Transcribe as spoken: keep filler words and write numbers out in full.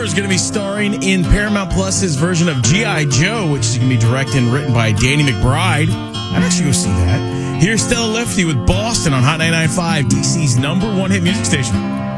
is going to be starring in Paramount Plus's version of G I. Joe, which is going to be directed and written by Danny McBride. I'd actually go see that. Here's Stella Lefty with Boston on Hot ninety-nine point five, D C's number one hit music station.